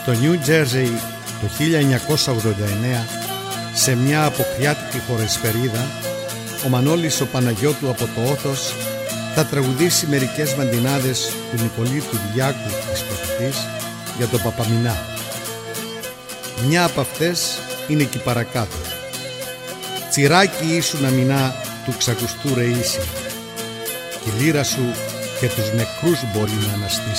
Στο Νιου Τζέρζεϊ το 1989, σε μια αποκριάτικη χωρεσπερίδα, ο Μανώλης ο Παναγιώτου από το Όθος θα τραγουδήσει μερικές μαντινάδες του Νικολίτου Διάκου της Πρωτοτής για τον Παπαμινά. Μια από αυτές είναι εκεί παρακάτω. Τσιράκι ήσουν αμινά του ξακουστού ρεΐσι, η λύρα σου και τους νεκρούς μπορεί να αναστήσει.